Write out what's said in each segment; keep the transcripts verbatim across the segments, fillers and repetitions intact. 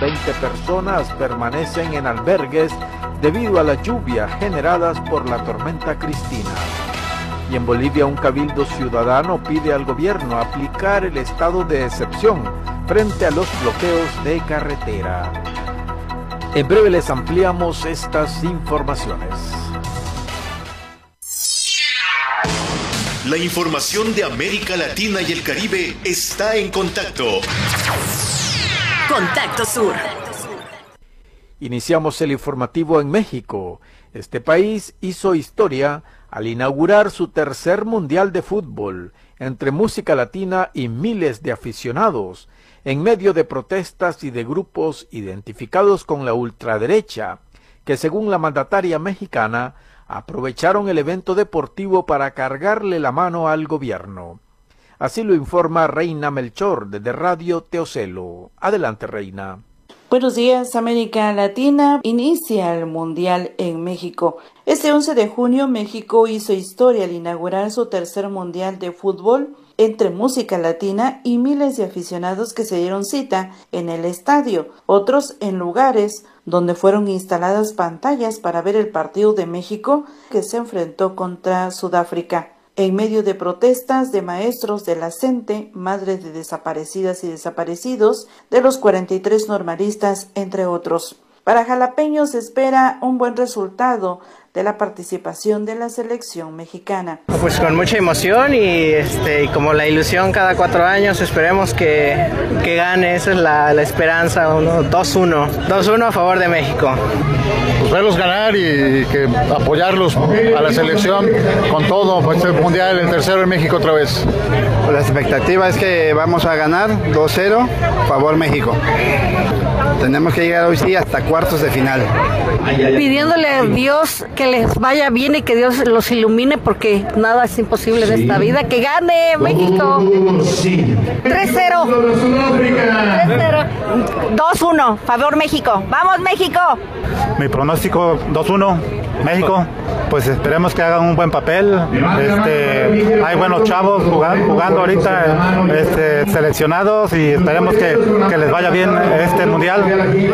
veinte personas permanecen en albergues debido a la lluvia generadas por la tormenta Cristina. Y en Bolivia, un cabildo ciudadano pide al gobierno aplicar el estado de excepción frente a los bloqueos de carretera. En breve les ampliamos estas informaciones. La información de América Latina y el Caribe está en Contacto. Contacto Sur. Iniciamos el informativo en México. Este país hizo historia al inaugurar su tercer mundial de fútbol entre música latina y miles de aficionados, en medio de protestas y de grupos identificados con la ultraderecha, que según la mandataria mexicana, aprovecharon el evento deportivo para cargarle la mano al gobierno. Así lo informa Reina Melchor desde Radio Teocelo. Adelante, Reina. Buenos días, América Latina. Inicia el Mundial en México. Este once de junio, México hizo historia al inaugurar su tercer Mundial de fútbol entre música latina y miles de aficionados que se dieron cita en el estadio, otros en lugares donde fueron instaladas pantallas para ver el partido de México que se enfrentó contra Sudáfrica. En medio de protestas de maestros de la CENTE, madres de desaparecidas y desaparecidos, de los cuarenta y tres normalistas, entre otros. Para Jalapeño se espera un buen resultado de la participación de la selección mexicana. Pues con mucha emoción y, este, y como la ilusión cada cuatro años, esperemos que, que gane, esa es la, la esperanza, dos uno, dos uno a favor de México. Pues verlos ganar y que apoyarlos a la selección con todo, pues este mundial, el tercero en México otra vez. La expectativa es que vamos a ganar dos cero, favor México. Tenemos que llegar hoy sí hasta cuartos de final. Pidiéndole a Dios que les vaya bien y que Dios los ilumine, porque nada es imposible en esta vida. ¡Que gane México! tres cero. dos uno, favor México. ¡Vamos México! Mi pronóstico dos uno, México. Pues esperemos que hagan un buen papel. Este, hay buenos chavos jugando, jugando ahorita, este, seleccionados, y esperemos que, que les vaya bien este mundial.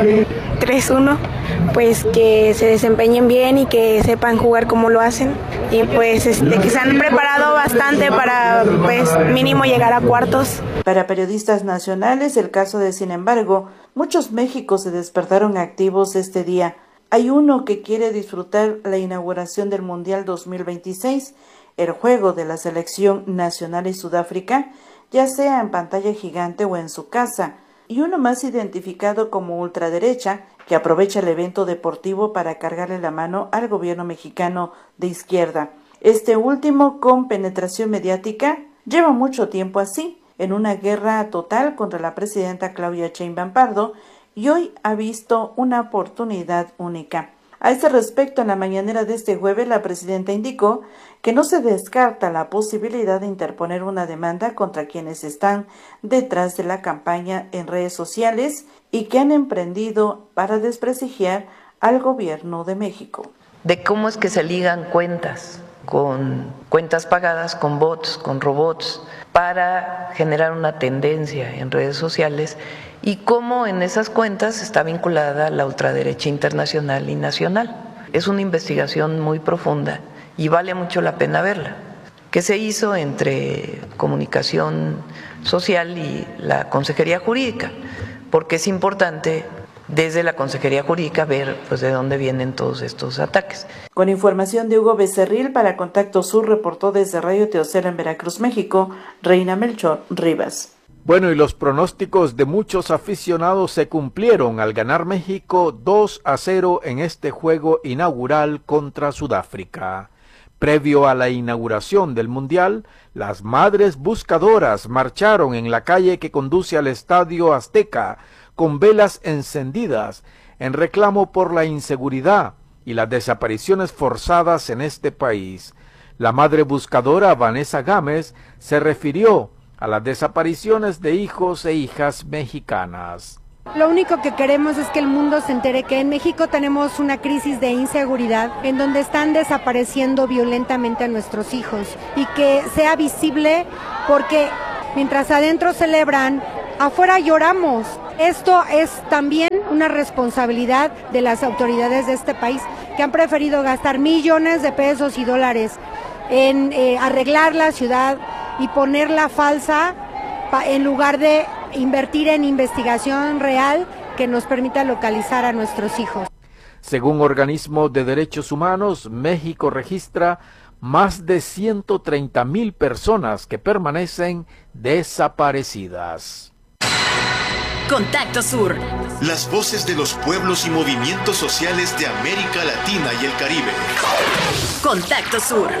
tres uno, pues que se desempeñen bien y que sepan jugar como lo hacen, y pues este, que se han preparado bastante para pues mínimo llegar a cuartos. Para periodistas nacionales, el caso de Sin embargo, muchos Méxicos se despertaron activos este día. Hay uno que quiere disfrutar la inauguración del Mundial dos mil veintiséis, el juego de la selección nacional y Sudáfrica, ya sea en pantalla gigante o en su casa, y uno más identificado como ultraderecha, que aprovecha el evento deportivo para cargarle la mano al gobierno mexicano de izquierda. Este último, con penetración mediática, lleva mucho tiempo así, en una guerra total contra la presidenta Claudia Sheinbaum Pardo, y hoy ha visto una oportunidad única. A este respecto, en la mañanera de este jueves, la presidenta indicó que no se descarta la posibilidad de interponer una demanda contra quienes están detrás de la campaña en redes sociales y que han emprendido para desprestigiar al gobierno de México. De cómo es que se ligan cuentas, con cuentas pagadas, con bots, con robots, para generar una tendencia en redes sociales, y cómo en esas cuentas está vinculada la ultraderecha internacional y nacional. Es una investigación muy profunda y vale mucho la pena verla, que se hizo entre Comunicación Social y la Consejería Jurídica, porque es importante desde la Consejería Jurídica ver pues de dónde vienen todos estos ataques. Con información de Hugo Becerril, para Contacto Sur, reportó desde Radio Teocelo en Veracruz, México, Reina Melchor Rivas. Bueno, y los pronósticos de muchos aficionados se cumplieron al ganar México dos a cero en este juego inaugural contra Sudáfrica. Previo a la inauguración del Mundial, las madres buscadoras marcharon en la calle que conduce al Estadio Azteca con velas encendidas en reclamo por la inseguridad y las desapariciones forzadas en este país. La madre buscadora Vanessa Gámez se refirió a las desapariciones de hijos e hijas mexicanas. Lo único que queremos es que el mundo se entere que en México tenemos una crisis de inseguridad en donde están desapareciendo violentamente a nuestros hijos, y que sea visible, porque mientras adentro celebran, afuera lloramos. Esto es también una responsabilidad de las autoridades de este país que han preferido gastar millones de pesos y dólares en eh, arreglar la ciudad y ponerla falsa en lugar de invertir en investigación real que nos permita localizar a nuestros hijos. Según organismos de derechos humanos, México registra más de ciento treinta mil personas que permanecen desaparecidas. Contacto Sur. Las voces de los pueblos y movimientos sociales de América Latina y el Caribe. Contacto Sur.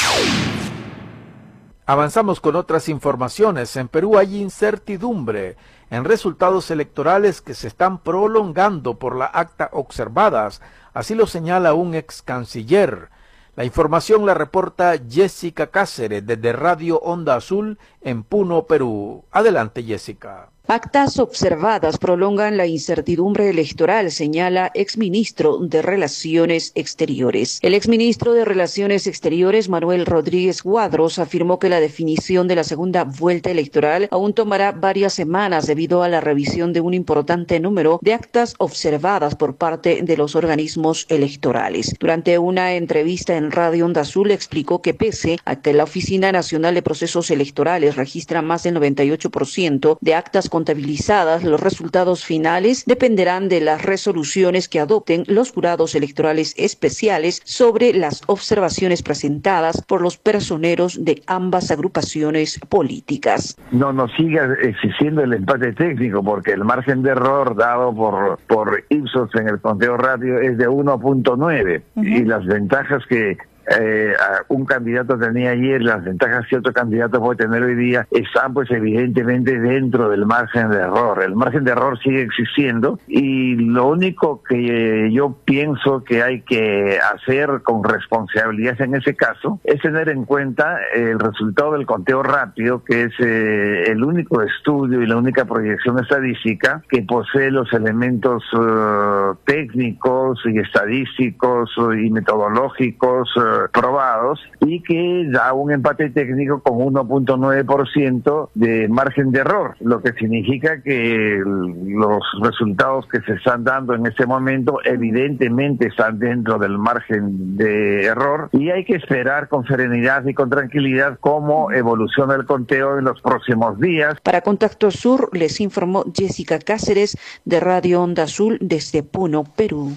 Avanzamos con otras informaciones. En Perú hay incertidumbre en resultados electorales que se están prolongando por la acta observadas, así lo señala un ex canciller. La información la reporta Jessica Cáceres desde Radio Onda Azul en Puno, Perú. Adelante, Jessica. Actas observadas prolongan la incertidumbre electoral, señala exministro de Relaciones Exteriores. El exministro de Relaciones Exteriores, Manuel Rodríguez Cuadros, afirmó que la definición de la segunda vuelta electoral aún tomará varias semanas debido a la revisión de un importante número de actas observadas por parte de los organismos electorales. Durante una entrevista en Radio Onda Azul explicó que pese a que la Oficina Nacional de Procesos Electorales registra más del noventa y ocho por ciento de actas contabilizadas, los resultados finales dependerán de las resoluciones que adopten los jurados electorales especiales sobre las observaciones presentadas por los personeros de ambas agrupaciones políticas. No nos siga existiendo el empate técnico porque el margen de error dado por, por Ipsos en el conteo rápido es de uno punto nueve uh-huh. y las ventajas que Eh, un candidato tenía ayer, las ventajas que otro candidato puede tener hoy día, están pues evidentemente dentro del margen de error. El margen de error sigue existiendo y lo único que yo pienso que hay que hacer con responsabilidad en ese caso es tener en cuenta el resultado del conteo rápido, que es eh, el único estudio y la única proyección estadística que posee los elementos uh, técnicos y estadísticos y metodológicos uh, probados y que da un empate técnico con uno punto nueve por ciento de margen de error, lo que significa que los resultados que se están dando en este momento evidentemente están dentro del margen de error y hay que esperar con serenidad y con tranquilidad cómo evoluciona el conteo en los próximos días. Para Contacto Sur les informó Jessica Cáceres de Radio Onda Azul desde Puno, Perú.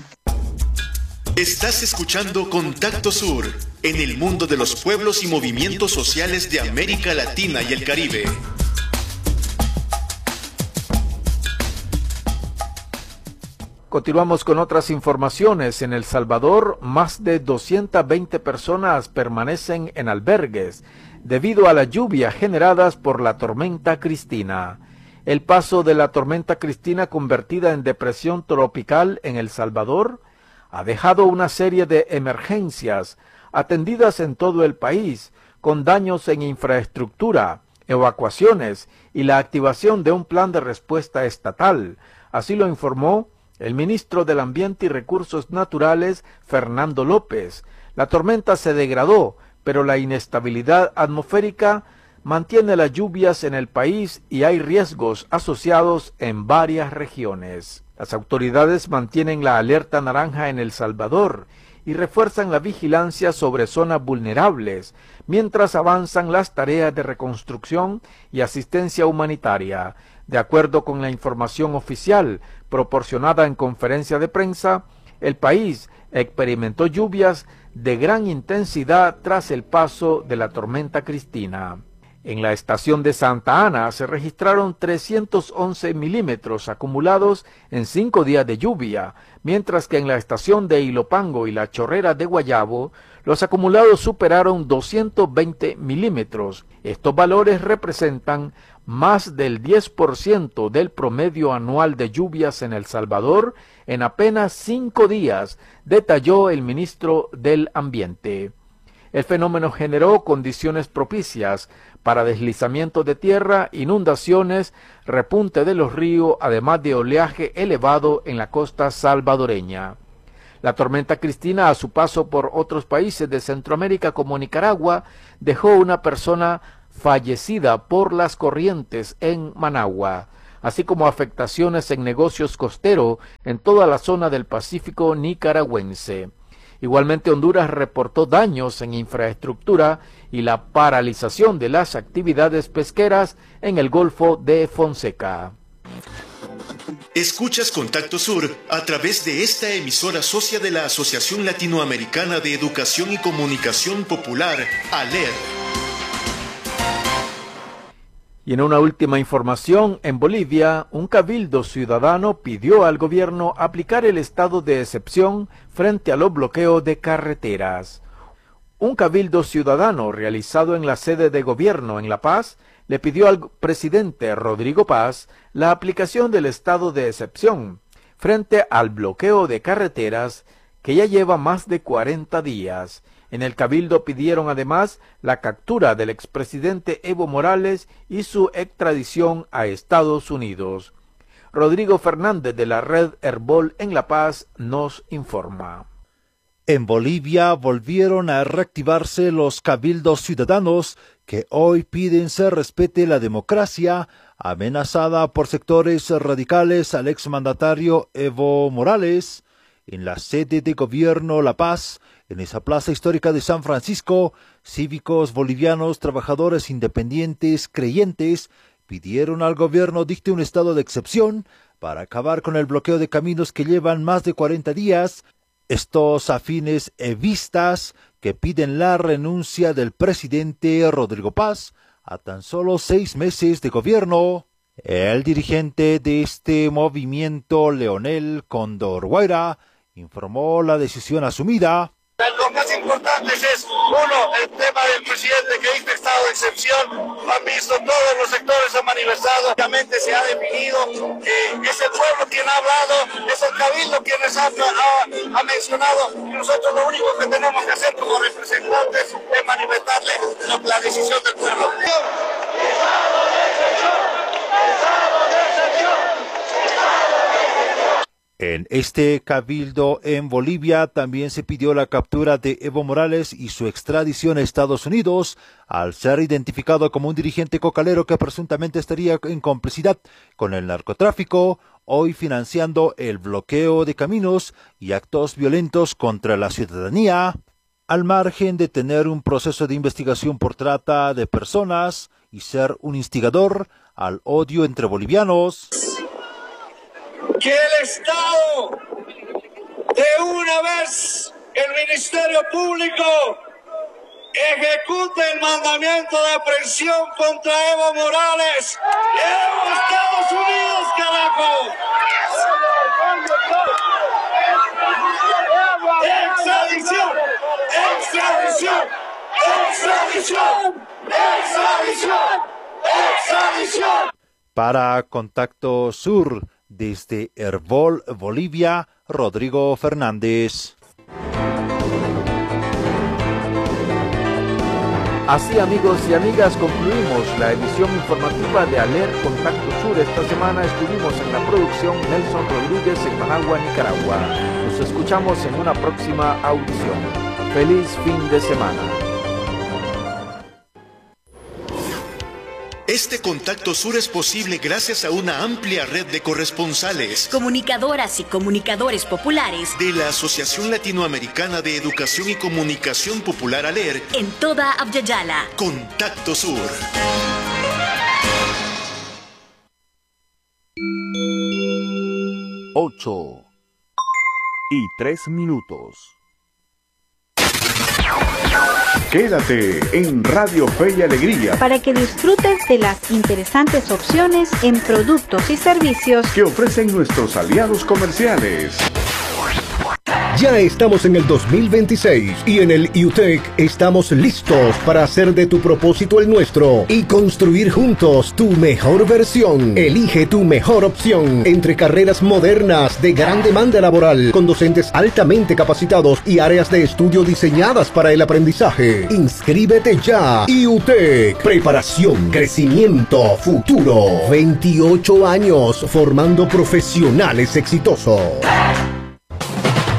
Estás escuchando Contacto Sur, en el mundo de los pueblos y movimientos sociales de América Latina y el Caribe. Continuamos con otras informaciones. En El Salvador, más de doscientas veinte personas permanecen en albergues debido a las lluvias generadas por la tormenta Cristina. El paso de la tormenta Cristina, convertida en depresión tropical en El Salvador, ha dejado una serie de emergencias atendidas en todo el país, con daños en infraestructura, evacuaciones y la activación de un plan de respuesta estatal. Así lo informó el ministro del Ambiente y Recursos Naturales, Fernando López. La tormenta se degradó, pero la inestabilidad atmosférica mantiene las lluvias en el país y hay riesgos asociados en varias regiones. Las autoridades mantienen la alerta naranja en El Salvador y refuerzan la vigilancia sobre zonas vulnerables, mientras avanzan las tareas de reconstrucción y asistencia humanitaria. De acuerdo con la información oficial proporcionada en conferencia de prensa, el país experimentó lluvias de gran intensidad tras el paso de la tormenta Cristina. En la estación de Santa Ana se registraron trescientos once milímetros acumulados en cinco días de lluvia, mientras que en la estación de Ilopango y la Chorrera de Guayabo los acumulados superaron doscientos veinte milímetros. Estos valores representan más del diez por ciento del promedio anual de lluvias en El Salvador en apenas cinco días, detalló el ministro del Ambiente. El fenómeno generó condiciones propicias para deslizamientos de tierra, inundaciones, repunte de los ríos, además de oleaje elevado en la costa salvadoreña. La tormenta Cristina, a su paso por otros países de Centroamérica como Nicaragua, dejó una persona fallecida por las corrientes en Managua. así como afectaciones en negocios costeros en toda la zona del Pacífico nicaragüense. Igualmente, Honduras reportó daños en infraestructura y la paralización de las actividades pesqueras en el Golfo de Fonseca. Escuchas Contacto Sur a través de esta emisora socia de la Asociación Latinoamericana de Educación y Comunicación Popular, ALER. Y en una última información, en Bolivia, un cabildo ciudadano pidió al gobierno aplicar el estado de excepción frente a los bloqueos de carreteras. Un cabildo ciudadano realizado en la sede de gobierno en La Paz le pidió al presidente Rodrigo Paz la aplicación del estado de excepción frente al bloqueo de carreteras que ya lleva más de cuarenta días. En el cabildo pidieron además la captura del expresidente Evo Morales y su extradición a Estados Unidos. Rodrigo Fernández de la red Herbol en La Paz nos informa. En Bolivia volvieron a reactivarse los cabildos ciudadanos que hoy piden se respete la democracia, amenazada por sectores radicales al exmandatario Evo Morales. En la sede de gobierno La Paz, en esa plaza histórica de San Francisco, cívicos bolivianos, trabajadores independientes, creyentes, pidieron al gobierno dicte un estado de excepción para acabar con el bloqueo de caminos que llevan más de cuarenta días. Estos afines evistas que piden la renuncia del presidente Rodrigo Paz a tan solo seis meses de gobierno. El dirigente de este movimiento, Leonel Condor Guaira, informó la decisión asumida. Lo más importante es, uno, el tema del presidente que dicta estado de excepción. Han visto, todos los sectores han manifestado, obviamente se ha definido, eh, es el pueblo quien ha hablado, es el cabildo quien ha, ha, ha mencionado, y nosotros lo único que tenemos que hacer como representantes es manifestarle la, la decisión del pueblo. Estado de excepción, estado de excepción, estado de excepción. En este cabildo en Bolivia también se pidió la captura de Evo Morales y su extradición a Estados Unidos, al ser identificado como un dirigente cocalero que presuntamente estaría en complicidad con el narcotráfico, hoy financiando el bloqueo de caminos y actos violentos contra la ciudadanía, al margen de tener un proceso de investigación por trata de personas y ser un instigador al odio entre bolivianos. Que el Estado, de una vez, el Ministerio Público, ejecute el mandamiento de aprehensión contra Evo Morales. ¡Evo, Estados Unidos, carajo! ¡Extradición! ¡Extradición! ¡Extradición! ¡Extradición! ¡Extradición! Para Contacto Sur, desde Herbol, Bolivia, Rodrigo Fernández. Así, amigos y amigas, concluimos la edición informativa de ALER Contacto Sur. Esta semana estuvimos en la producción Nelson Rodríguez en Managua, Nicaragua. Nos escuchamos en una próxima audición. Feliz fin de semana. Este Contacto Sur es posible gracias a una amplia red de corresponsales, comunicadoras y comunicadores populares de la Asociación Latinoamericana de Educación y Comunicación Popular ALER en toda Abya-Yala. Contacto Sur. Ocho y tres minutos. Quédate en Radio Fe y Alegría para que disfrutes de las interesantes opciones en productos y servicios que ofrecen nuestros aliados comerciales. Ya estamos en el dos mil veintiséis y en el I U T E C estamos listos para hacer de tu propósito el nuestro y construir juntos tu mejor versión. Elige tu mejor opción entre carreras modernas de gran demanda laboral con docentes altamente capacitados y áreas de estudio diseñadas para el aprendizaje. Inscríbete ya. I U T E C, preparación, crecimiento, futuro. veintiocho años formando profesionales exitosos.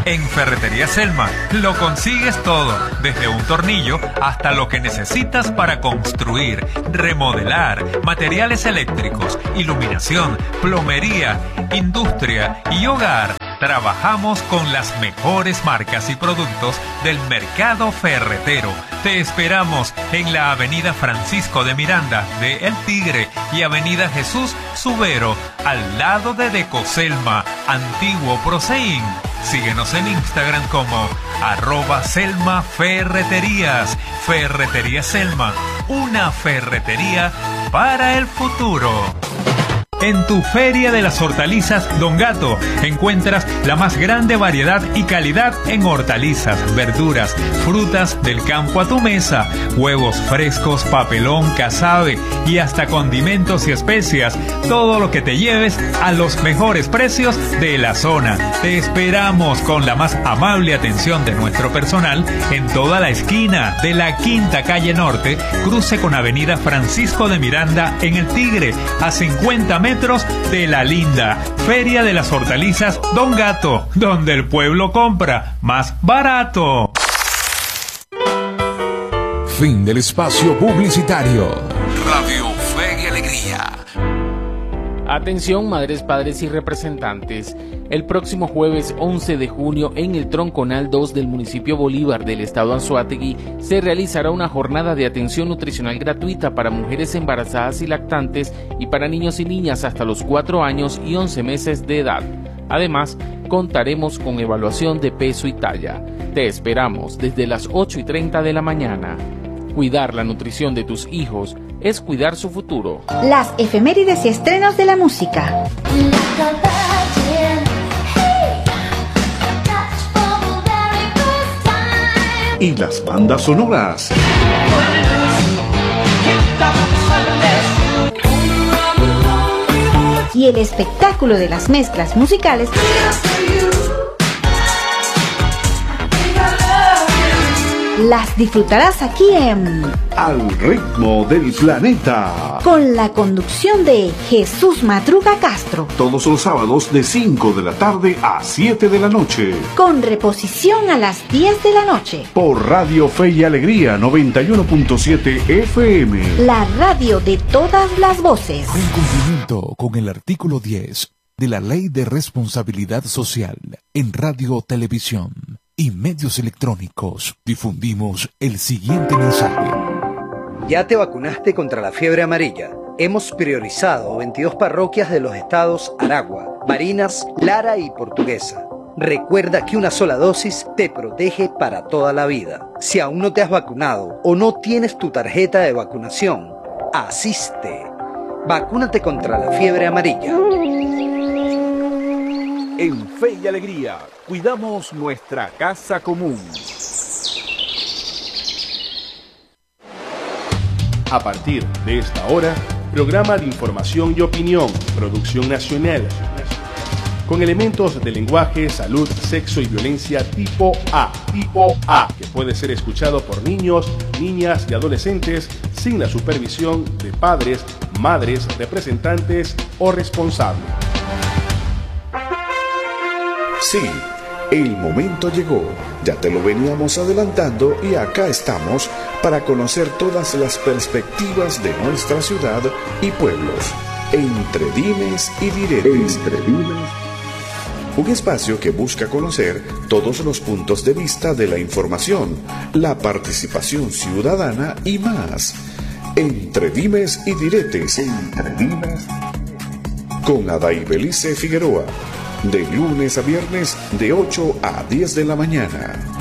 En Ferretería Selma lo consigues todo, desde un tornillo hasta lo que necesitas para construir, remodelar, materiales eléctricos, iluminación, plomería, industria y hogar. Trabajamos con las mejores marcas y productos del mercado ferretero. Te esperamos en la avenida Francisco de Miranda de El Tigre y avenida Jesús Subero, al lado de Decoselma, antiguo Proseín. Síguenos en Instagram como arroba Selma Ferreterías. Ferretería Selma, una ferretería para el futuro. En tu Feria de las Hortalizas Don Gato encuentras la más grande variedad y calidad en hortalizas, verduras, frutas del campo a tu mesa, huevos frescos, papelón, casabe y hasta condimentos y especias. Todo lo que te lleves a los mejores precios de la zona. Te esperamos con la más amable atención de nuestro personal en toda la esquina de la Quinta Calle Norte, cruce con avenida Francisco de Miranda en El Tigre, a cincuenta metros de La Linda. Feria de las Hortalizas Don Gato, donde el pueblo compra más barato. Fin del espacio publicitario. Radio Fe y Alegría. Atención, madres, padres y representantes. El próximo jueves once de junio en el Tronconal dos del municipio Bolívar del estado Anzoátegui se realizará una jornada de atención nutricional gratuita para mujeres embarazadas y lactantes y para niños y niñas hasta los cuatro años y once meses de edad. Además, contaremos con evaluación de peso y talla. Te esperamos desde las ocho y treinta de la mañana. Cuidar la nutrición de tus hijos es cuidar su futuro. Las efemérides y estrenos de la música. Y las bandas sonoras. Y el espectáculo de las mezclas musicales. Las disfrutarás aquí en Al Ritmo del Planeta, con la conducción de Jesús Madruga Castro, todos los sábados de cinco de la tarde a siete de la noche, con reposición a las diez de la noche, por Radio Fe y Alegría noventa y uno punto siete F M, la radio de todas las voces. En cumplimiento con el artículo diez de la Ley de Responsabilidad Social en Radio, Televisión y medios electrónicos, difundimos el siguiente mensaje. ¿Ya te vacunaste contra la fiebre amarilla? Hemos priorizado veintidós parroquias de los estados Aragua, Barinas, Lara y Portuguesa. Recuerda que una sola dosis te protege para toda la vida. Si aún no te has vacunado o no tienes tu tarjeta de vacunación, asiste. Vacúnate contra la fiebre amarilla. En Fe y Alegría, cuidamos nuestra casa común. A partir de esta hora, programa de información y opinión, producción nacional, con elementos de lenguaje, salud, sexo y violencia tipo A, tipo A, que puede ser escuchado por niños, niñas y adolescentes sin la supervisión de padres, madres, representantes o responsables. Sí, el momento llegó, ya te lo veníamos adelantando y acá estamos para conocer todas las perspectivas de nuestra ciudad y pueblos, entre dimes y diretes. Entre dimes. Un espacio que busca conocer todos los puntos de vista de la información, la participación ciudadana y más. Entre dimes y diretes. Entre dimes. Con Adaibelice Figueroa. De lunes a viernes de ocho a diez de la mañana.